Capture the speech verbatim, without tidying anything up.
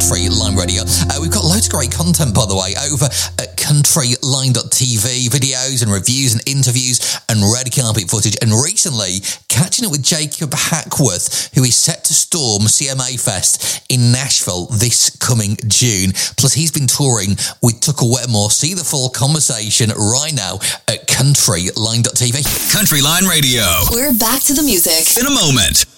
Country Line Radio. Uh, we've got loads of great content, by the way, over at country line dot t v, videos and reviews and interviews and red carpet footage. And recently, catching up with Jacob Hackworth, who is set to storm C M A Fest in Nashville this coming June. Plus, he's been touring with Tucker Wetmore. See the full conversation right now at country line dot t v. Country Line Radio. We're back to the music In a moment.